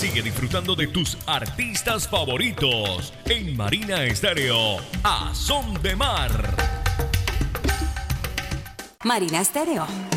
Sigue disfrutando de tus artistas favoritos en Marina Estéreo, A Son de Mar. Marina Estéreo.